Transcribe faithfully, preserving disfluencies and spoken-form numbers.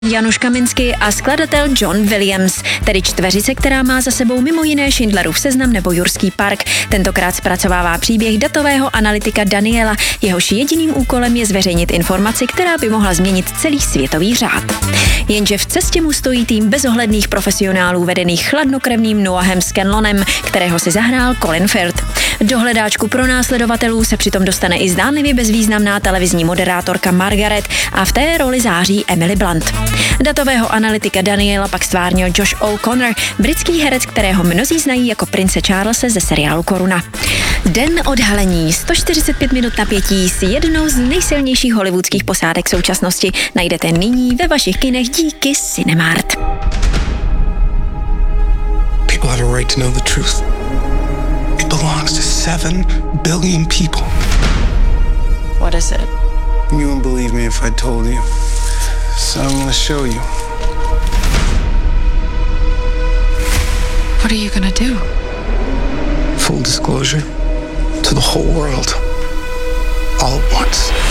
Janusz Kaminski a skladatel John Williams, tedy čtveřice, která má za sebou mimo jiné Schindlerův seznam nebo Jurský park. Tentokrát zpracovává příběh datového analytika Daniela, jehož jediným úkolem je zveřejnit informaci, která by mohla změnit celý světový řád. Jenže v cestě mu stojí tým bezohledných profesionálů vedených chladnokrevným Noahem Scanlonem, kterého si zahrál Colin Firth. Do hledáčku pronásledovatelů se přitom dostane i zdánlivě bezvýznamná televizní moderátorka Margaret a v té roli září Emily Blunt. Datového analytika Daniela pak stvárnil Josh O'Connor, britský herec, kterého mnozí znají jako prince Charlese ze seriálu Koruna. Den odhalení, sto čtyřicet pět minut napětí s jednou z nejsilnějších hollywoodských posádek současnosti najdete nyní ve vašich kinech díky Cinemart. People have a right to know the truth. It belongs to seven billion people. What is it? You wouldn't believe me if I told you. So I'm gonna show you. What are you gonna do? Full disclosure to the whole world. All at once.